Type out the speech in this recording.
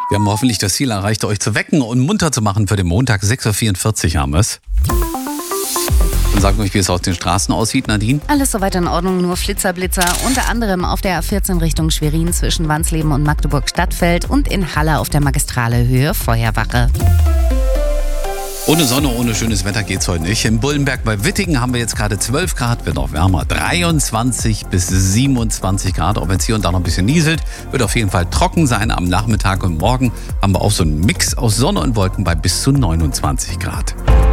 Wir haben hoffentlich das Ziel erreicht, euch zu wecken und munter zu machen für den Montag. 6.44 Uhr haben wir es. Und sagt euch, wie es auf den Straßen aussieht, Nadine. Alles soweit in Ordnung, nur Flitzer. Unter anderem auf der A14 Richtung Schwerin zwischen Wansleben und Magdeburg-Stadtfeld und in Halle auf der Magistrale Höhe Feuerwache. Ohne Sonne, ohne schönes Wetter geht's heute nicht. In Bullenberg bei Wittingen haben wir jetzt gerade 12 Grad, wird noch wärmer. 23 bis 27 Grad, auch wenn es hier und da noch ein bisschen nieselt. Wird auf jeden Fall trocken sein am Nachmittag und morgen haben wir auch so einen Mix aus Sonne und Wolken bei bis zu 29 Grad.